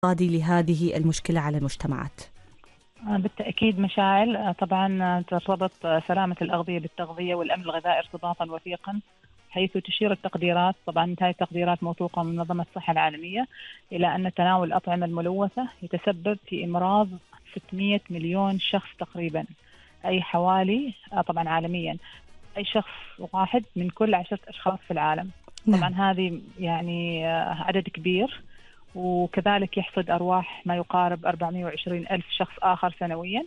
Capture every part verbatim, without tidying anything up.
الاقتصادي لهذه المشكلة على المجتمعات؟ بالتأكيد مشاعل. طبعا ترتبط سلامة الأغذية بالتغذية والأمن الغذائي ارتباطا وثيقا، حيث تشير التقديرات، طبعا هذه التقديرات موثوقة من منظمة الصحة العالمية، إلى أن تناول الأطعمة الملوثة يتسبب في إمراض ستمئة مليون شخص تقريبا، أي حوالي طبعا عالميا أي شخص واحد من كل عشرة أشخاص في العالم. طبعا نعم. هذه يعني عدد كبير، وكذلك يحصد أرواح ما يقارب أربعمئة وعشرين ألف شخص آخر سنويا،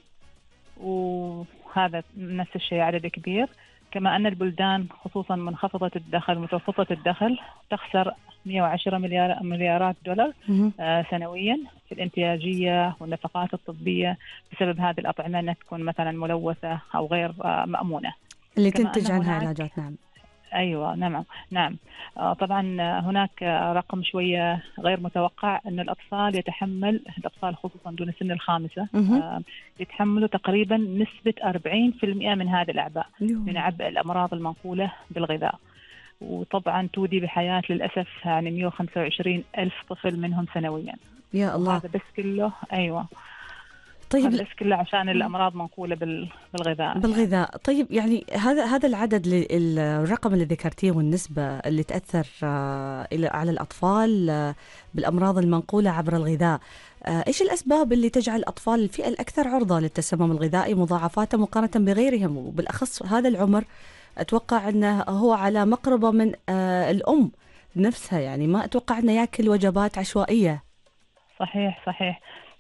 وهذا نفس الشيء عدد كبير. كما أن البلدان خصوصا منخفضة الدخل متوسطة الدخل تخسر مئة وعشرة مليار مليارات دولار آه سنويا في الانتاجية والنفقات الطبية بسبب هذه الأطعمة أنها تكون مثلا ملوثة أو غير آه مأمونة اللي تنتج عنها علاجات. نعم. أيوة نعم نعم. آه طبعا هناك رقم شوية غير متوقع، أن الأطفال يتحمل الأطفال خصوصا دون سن الخامسة آه يتحملوا تقريبا نسبة أربعين بالمئة من هذه الأعباء، من عبء الأمراض المنقولة بالغذاء. وطبعا تودي بحياة للأسف يعني مئة وخمسة وعشرين ألف طفل منهم سنويا. يا الله. هذا بس كله. أيوة. طيب بس كله عشان الأمراض منقولة بالغذاء. بالغذاء يعني. طيب يعني هذا هذا العدد، الرقم اللي ذكرتيه والنسبة اللي تأثر على الأطفال بالأمراض المنقولة عبر الغذاء، إيش الأسباب اللي تجعل الأطفال الفئة الأكثر عرضة للتسمم الغذائي مضاعفاته مقارنة بغيرهم، وبالأخص هذا العمر؟ أتوقع أنه هو على مقربة من الأم نفسها، يعني ما أتوقع أنه يأكل وجبات عشوائية. صحيح صحيح.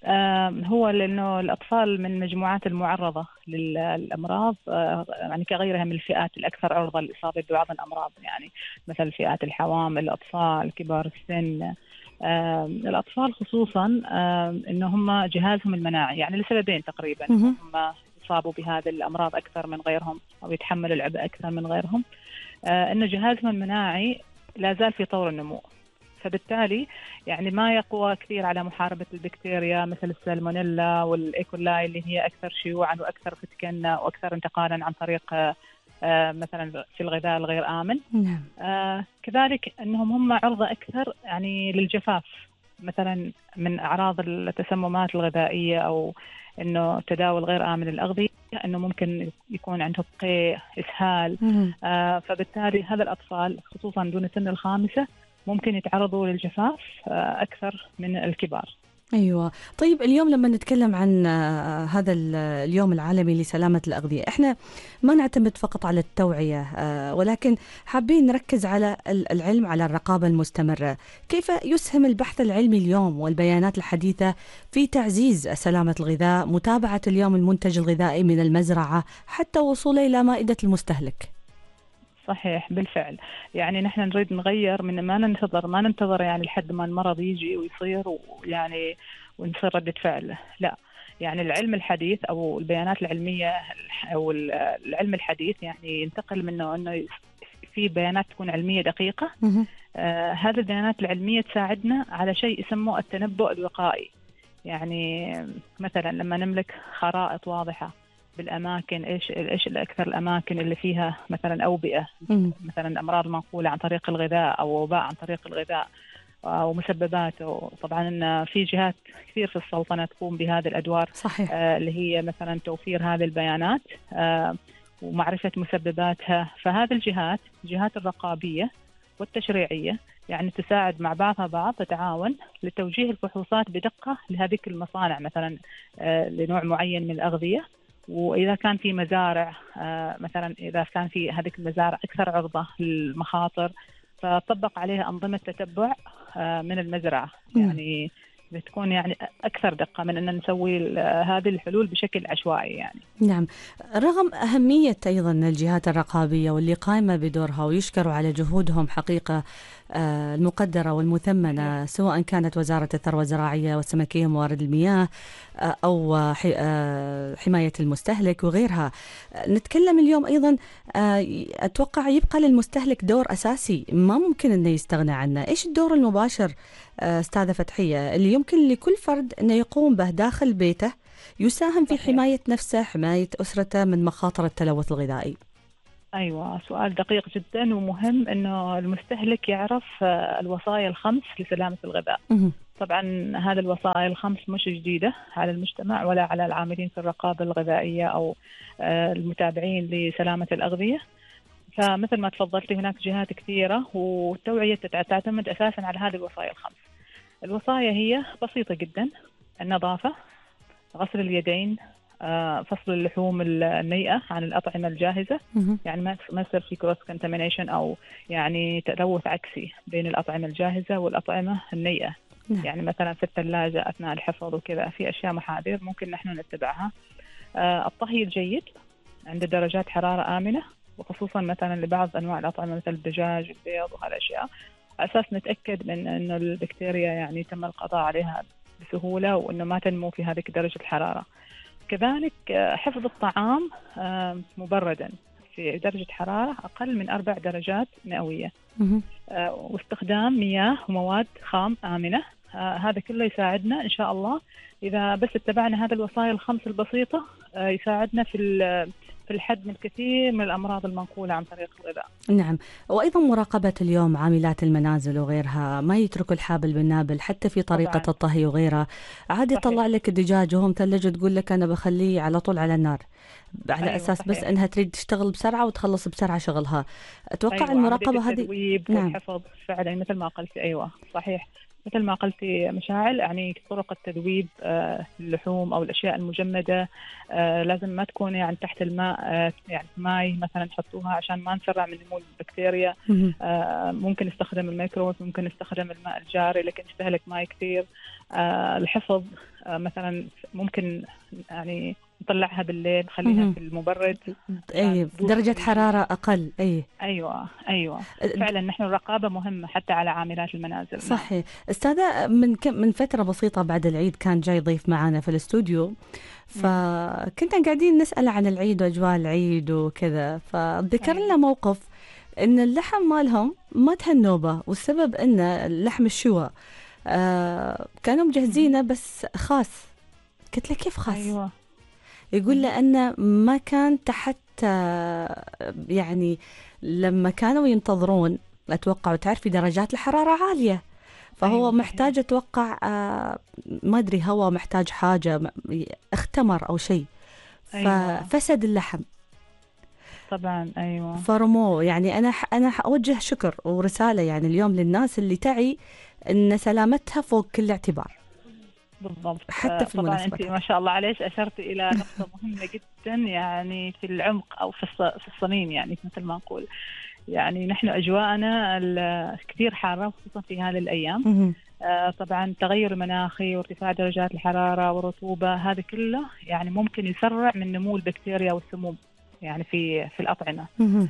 هو لأنه الأطفال من المجموعات المعرضة للأمراض، يعني كغيرها من الفئات الأكثر عرضة للإصابة ببعض الأمراض، يعني مثل فئات الحوامل، الأطفال، كبار السن. الأطفال خصوصا إنه هم جهازهم المناعي يعني لسببين تقريبا هم يصابوا بهذه الأمراض أكثر من غيرهم أو يتحملوا العبء أكثر من غيرهم، إنه جهازهم المناعي لا زال في طور النمو، فبالتالي يعني ما يقوى كثير على محاربة البكتيريا مثل السالمونيلا والإيكولاي اللي هي أكثر شيوعا وأكثر فتكا وأكثر انتقالا عن طريق آه مثلا في الغذاء الغير آمن. آه كذلك أنهم هم عرضة أكثر يعني للجفاف مثلا من أعراض التسممات الغذائية أو إنه تداول غير آمن الأغذية، إنه ممكن يكون عندهم قيء، إسهال. آه فبالتالي هذا الأطفال خصوصا دون سن الخامسة ممكن يتعرضوا للجفاف أكثر من الكبار. أيوة. طيب اليوم لما نتكلم عن هذا اليوم العالمي لسلامة الأغذية، إحنا ما نعتمد فقط على التوعية، ولكن حابين نركز على العلم، على الرقابة المستمرة. كيف يسهم البحث العلمي اليوم والبيانات الحديثة في تعزيز سلامة الغذاء، متابعة اليوم المنتج الغذائي من المزرعة حتى وصوله إلى مائدة المستهلك؟ صحيح بالفعل. يعني نحن نريد نغير من ما ننتظر ما ننتظر يعني لحد ما المرض يجي ويصير ويعني ونصير ردة فعل، لا. يعني العلم الحديث أو البيانات العلمية أو العلم الحديث يعني ينتقل منه أنه في بيانات تكون علمية دقيقة. آه هذه البيانات العلمية تساعدنا على شيء يسموه التنبؤ الوقائي. يعني مثلا لما نملك خرائط واضحة بالأماكن، إيش إيش الأكثر الأماكن اللي فيها مثلا أوبئة، مثلا أمراض منقولة عن طريق الغذاء أو وباء عن طريق الغذاء ومسبباته. طبعا في جهات كثير في السلطنة تقوم بهذه الأدوار. صحيح. آه اللي هي مثلا توفير هذه البيانات آه ومعرفة مسبباتها. فهذه الجهات جهات الرقابية والتشريعية يعني تساعد مع بعضها بعض، تتعاون لتوجيه الفحوصات بدقة لهذه المصانع مثلا آه لنوع معين من الأغذية. وإذا كان في مزارع آه مثلا إذا كان في هذه المزارع أكثر عرضة للمخاطر، فطبق عليها أنظمة تتبع آه من المزرعة، يعني بتكون يعني أكثر دقة من أن نسوي هذه الحلول بشكل عشوائي يعني. نعم. رغم أهمية أيضا الجهات الرقابية واللي قائمة بدورها ويشكروا على جهودهم حقيقة المقدرة والمثمنة، سواء كانت وزارة الثروة الزراعية والسمكية وموارد المياه أو حماية المستهلك وغيرها، نتكلم اليوم أيضا أتوقع يبقى للمستهلك دور أساسي ما ممكن أنه يستغنى عنه. إيش الدور المباشر أستاذة فتحية اللي يمكن لكل فرد أنه يقوم به داخل بيته يساهم في حماية نفسه، حماية أسرته من مخاطر التلوث الغذائي؟ أيوة، سؤال دقيق جدا ومهم، إنه المستهلك يعرف آه، الوصايا الخمس لسلامة الغذاء. مهم. طبعا هذه الوصايا الخمس مش جديدة على المجتمع ولا على العاملين في الرقابة الغذائية أو آه، المتابعين لسلامة الأغذية. فمثل ما تفضلتي هناك جهات كثيرة، والتوعية تتع- تعتمد أساسا على هذه الوصايا الخمس. الوصايا هي بسيطة جدا: النظافة، غسل اليدين، آه، فصل اللحوم النيئة عن الأطعمة الجاهزة، مهم. يعني ما ما يصير في كروس كونتامينيشن أو يعني تلوث عكسي بين الأطعمة الجاهزة والأطعمة النيئة. نعم. يعني مثلا في الثلاجة أثناء الحفظ وكذا في أشياء محاذير ممكن نحن نتبعها. آه، الطهي الجيد عند درجات حرارة آمنة، وخصوصا مثلا لبعض أنواع الأطعمة مثل الدجاج، البيض وهالأشياء، أساس نتأكد من أنه البكتيريا يعني تم القضاء عليها بسهولة وأنه ما تنمو في هذه درجة الحرارة. كذلك آه، حفظ الطعام آه، مبردا في درجة حرارة أقل من أربع درجات مئوية، مهم. آه، واستخدام مياه ومواد خام آمنة. آه، هذا كله يساعدنا إن شاء الله إذا بس اتبعنا هذه الوصايا الخمس البسيطة، آه، يساعدنا في ال- في الحد من الكثير من الأمراض المنقولة عن طريق الغذاء. نعم. وأيضا مراقبة اليوم عاملات المنازل وغيرها، ما يتركوا الحابل بالنابل حتى في طريقة طبعا الطهي وغيرها. عادي يطلع صحيح. لك الدجاج وهو مثلج وتقول لك أنا بخليه على طول على النار، على أيوة أساس بس صحيح. أنها تريد تشتغل بسرعة وتخلص بسرعة شغلها. أتوقع أيوة، عملية المراقبة هذه. التذويب نعم. والحفظ فعلا مثل ما قلتي. أيوة صحيح، مثل ما قلتي مشاعل، يعني طرق التذويب آه، اللحوم أو الأشياء المجمدة آه، لازم ما تكون يعني تحت الماء، آه، يعني ماي مثلا تحطوها عشان ما نسرع من نمو البكتيريا. مهم. آه، ممكن نستخدم الميكروويف، ممكن نستخدم الماء الجاري لكن يستهلك ماء كثير. آه، الحفظ آه، مثلا ممكن يعني نطلعها بالليل، نخليها مهم. في المبرد عشان أي تدوب درجة في حرارة الجسم. أقل. أي أيوة أيوة، فعلا نحن الرقابة مهمة حتى على عاملات المنازل. نعم. صحيح. أستاذة، من كم من فترة بسيطة بعد العيد كان جاي ضيف معنا في الاستوديو، مم. فكنا قاعدين نسأل عن العيد وأجواء العيد وكذا، فذكر أيوة. لنا موقف إن اللحم مالهم ما تهنوا به، والسبب إن اللحم الشوى آه كانوا مهم. مجهزينه بس خاص. قلت له كيف خاص؟ أيوة. يقول مهم. لأنه ما كان تحت آه، يعني لما كانوا ينتظرون، أتوقع تعرفي درجات الحرارة عالية، فهو أيوة صحيح. محتاج أتوقع آه، ما أدري هو محتاج حاجة م- اختمر أو شيء، أيوة ففسد اللحم طبعا. أيوة فرموه. يعني أنا ح- أنا أوجه شكر ورسالة يعني اليوم للناس اللي تعي أن سلامتها فوق كل اعتبار بالضبط. حتى آه، في طبعا أنت المناسبات ما هذه. شاء الله عليك أشرت إلى نقطة مهمة جدا، يعني في العمق أو في الص- في الصميم، يعني مثل ما نقول. يعني نحن أجواءنا ال- كثير حارة خصوصا في هذه الأيام. مهم. آه، طبعا تغير مناخي وارتفاع درجات الحرارة والرطوبة، هذا كله يعني ممكن يسرع من نمو البكتيريا والسموم يعني في في الأطعمة. مهم.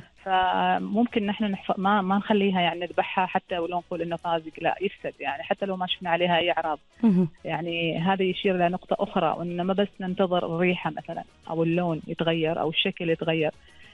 فممكن نحن نحف... ما ما نخليها يعني نذبحها حتى ولو نقول انه طازج، لا يفسد يعني حتى لو ما شفنا عليها اي اعراض. مهم. يعني هذا يشير الى نقطة اخرى، وان ما بس ننتظر الريحة مثلا او اللون يتغير او الشكل يتغير.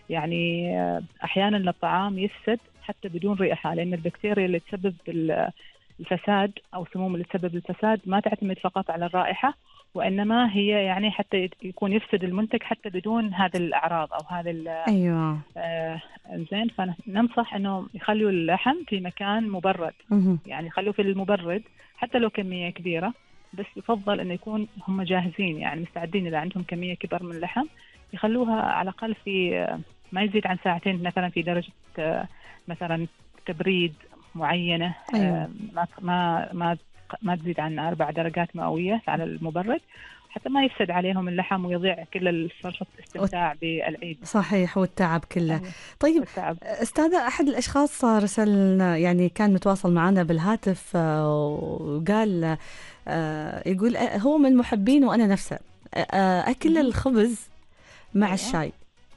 يعني آه، احيانا الطعام يفسد حتى بدون ريحة، لان البكتيريا اللي تسبب ال- الفساد او السموم اللي تسبب الفساد ما تعتمد فقط على الرائحة، وانما هي يعني حتى يكون يفسد المنتج حتى بدون هذه الاعراض او هذه ال- أيوة. آه زين. فننصح انه يخلوا اللحم في مكان مبرد، مهم. يعني يخلوه في المبرد حتى لو كمية كبيرة، بس يفضل انه يكون هم جاهزين يعني مستعدين اذا عندهم كمية كبيرة من اللحم، يخلوها على الاقل في آه، ما يزيد عن ساعتين مثلا في درجة آه، مثلا تبريد معينة. أيوة. آه، ما ما ما ما تزيد عن أربع درجات مئوية على المبرد، حتى ما يفسد عليهم اللحم ويضيع كل الفرصة الاستمتاع بالعيد. صحيح، والتعب كله. أيوة. طيب والتعب. أستاذة، أحد الأشخاص رسلنا يعني كان متواصل معنا بالهاتف آه، وقال آه، يقول آه، هو من محبين وأنا نفسه آه، آه، أكل مهم. الخبز مع أيوة. الشاي،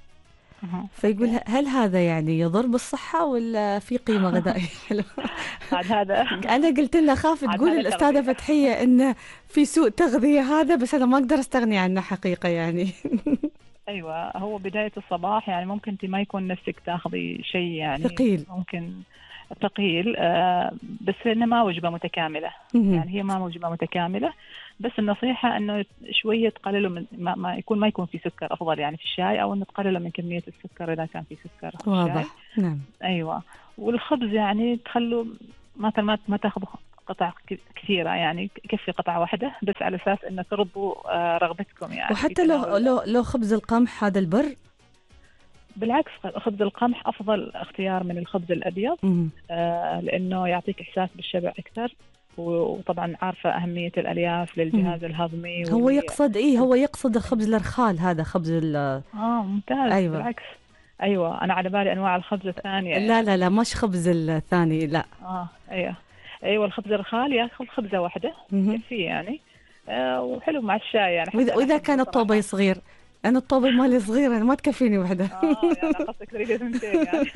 أها. فيقول أوكي. ه- هل هذا يعني يضر بالصحة ولا في قيمة غذائية حلوة؟ عاد هذا أنا قلت له خاف عاد تقول هذا الأستاذة تغذية. فتحية إنه في سوء تغذية هذا، بس أنا ما أقدر أستغني عنه حقيقة يعني. أيوة، هو بداية الصباح يعني ممكن انت ما يكون نفسك تاخذي شيء، يعني ثقيل. ممكن ثقيل، آه، بس إنه ما وجبة متكاملة. مهم. يعني هي ما وجبة متكاملة، بس النصيحة إنه شوية تقللوا من ما, ما يكون ما يكون في سكر أفضل يعني في الشاي، أو إنه تقللوا من كمية السكر إذا كان في سكر في الشاي. واضح. نعم. أيوة. والخبز يعني تخلوا مثلا ما ما تاخذوا قطع ك- كثيرة، يعني يكفي قطعة واحدة بس على أساس إنه ترضوا آه، رغبتكم يعني في وحتى لو تناول. لو لو خبز القمح هذا البر. بالعكس، خبز القمح أفضل اختيار من الخبز الأبيض، مهم. آه، لأنه يعطيك إحساس بالشبع أكثر. وطبعا عارفة أهمية الألياف مهم. للجهاز الهضمي هو ولي... يقصد إيه هو يقصد الخبز الرخال، هذا خبز ال آه ممتاز، أيوة. بالعكس. أيوة، أنا على بالي أنواع الخبز الثانية لا لا يعني. لا مش خبز الثاني، لا. آه أيوة. أيوة، الخبز الرخال ياخذ خبزة واحدة مهم. يكفيه يعني. آه وحلو مع الشاي يعني، وإذا, حتى أنا وإذا كان أحبه الطوبي صراحة. صغير، أنا الطوبي مالي صغير، أنا ما تكفيني وحدة. آه يعني قصدك تريد ثنتين يعني.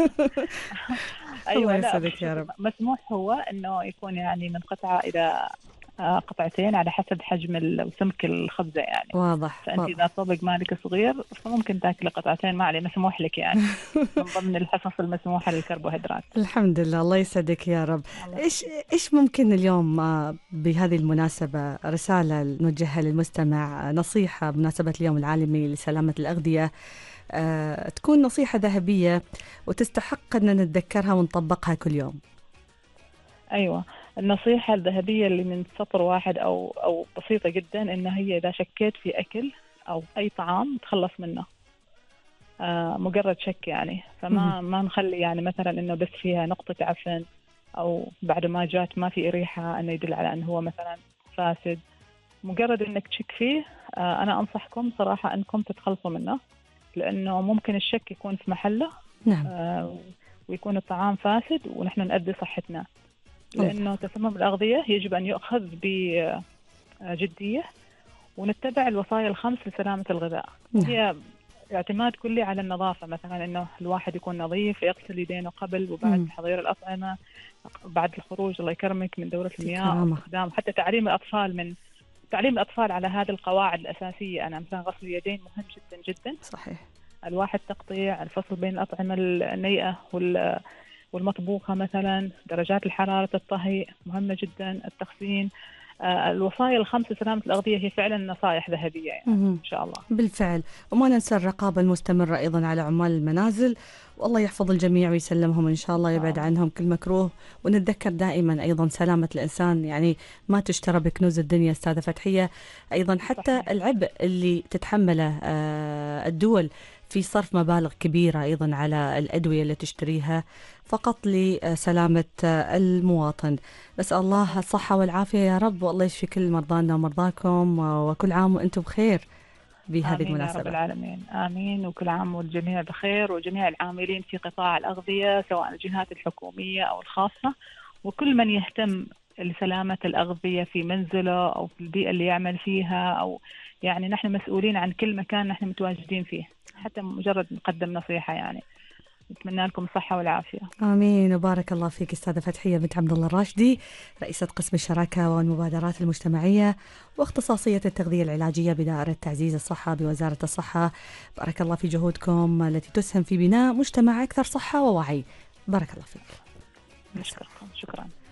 الله أيوة. لا، يسعدك يا شوفي، رب. مسموح هو إنه يكون يعني من قطعة إلى آه، قطعتين على حسب حجم ال- وسمك الخبزة يعني. واضح فأنت إذا واضح. طبق مالك صغير فممكن تاكلي قطعتين، ما عليه، مسموح لك يعني، من ضمن الحصص المسموحة للكربوهيدرات. الحمد لله، الله يسعدك يا رب. الله إيش يخليك. إيش ممكن اليوم آه، بهذه المناسبة رسالة نوجهها للمستمع، آه، نصيحة بمناسبة اليوم العالمي لسلامة الأغذية، آه، تكون نصيحة ذهبية وتستحق أن نتذكرها ونطبقها كل يوم. أيوة، النصيحة الذهبية اللي من سطر واحد أو أو بسيطة جدا، إن هي إذا شكيت في أكل أو أي طعام تخلص منه. آه مجرد شك يعني، مهم. فما ما نخلي يعني مثلا إنه بس فيها نقطة عفن، أو بعد ما جات ما في ريحة إنه يدل على أنه هو مثلا فاسد. مجرد إنك تشك فيه، آه أنا أنصحكم صراحة أنكم تتخلصوا منه، لأنه ممكن الشك يكون في محله، نعم. آه ويكون الطعام فاسد ونحن نأذي صحتنا. الله. لأنه تسمم الأغذية يجب أن يؤخذ بجدية، ونتبع الوصايا الخمس لسلامة الغذاء. نعم. وهي اعتماد كلي على النظافة، مثلا إنه الواحد يكون نظيف، يغسل يدينه قبل وبعد مم. تحضير الأطعمة، بعد الخروج الله يكرمك من دورة المياه أو كرامة. استخدام، حتى تعليم الأطفال من تعليم الأطفال على هذه القواعد الأساسية. أنا مثلا غسل اليدين مهم جدا جدا. صحيح. الواحد تقطيع، الفصل بين الأطعمة النيئة وال والمطبوخة، مثلا درجات الحرارة الطهي مهمة جدا، التخزين. آه، الوصايا الخمس لسلامة الأغذية هي فعلا نصائح ذهبية يعني مهم. إن شاء الله. بالفعل. وما ننسى الرقابة المستمرة أيضا على عمال المنازل، والله يحفظ الجميع ويسلمهم إن شاء الله، يبعد آمين. عنهم كل مكروه. ونتذكر دائما أيضا سلامة الإنسان يعني ما تشترى بكنوز الدنيا أستاذة فتحية. أيضا حتى صحيح. العبء اللي تتحمله آه، الدول في صرف مبالغ كبيرة أيضا على الأدوية اللي تشتريها فقط لسلامة آه، المواطن. بس الله الصحة والعافية يا رب، والله يشفي كل مرضانا ومرضاكم، وكل عام وأنتم بخير بهذه آمين يا رب المناسبة. العالمين، آمين. وكل عام والجميع بخير، وجميع العاملين في قطاع الأغذية سواء الجهات الحكومية أو الخاصة، وكل من يهتم لسلامة الأغذية في منزله أو في البيئة اللي يعمل فيها، أو يعني نحن مسؤولين عن كل مكان نحن متواجدين فيه، حتى مجرد نقدم نصيحة يعني. نتمنى لكم الصحة والعافية. آمين. وبارك الله فيك أستاذة فتحية بنت عبد الله الراشدي، رئيسة قسم الشراكة والمبادرات المجتمعية واختصاصية التغذية العلاجية بدائرة تعزيز الصحة بوزارة الصحة. بارك الله في جهودكم التي تسهم في بناء مجتمع أكثر صحة ووعي. بارك الله فيك. نشكركم، شكرا.